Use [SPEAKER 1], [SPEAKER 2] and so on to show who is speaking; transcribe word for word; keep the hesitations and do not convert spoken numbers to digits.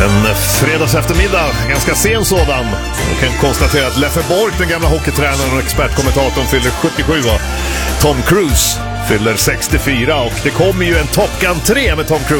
[SPEAKER 1] En fredags eftermiddag, ganska sen sådan. Jag kan konstatera att Leffe Borg, den gamla hockeytränaren och expertkommentatorn, fyller sjuttiosju och Tom Cruise fyller sextiofyra. Och det kommer ju en Top Gun tre med Tom Cruise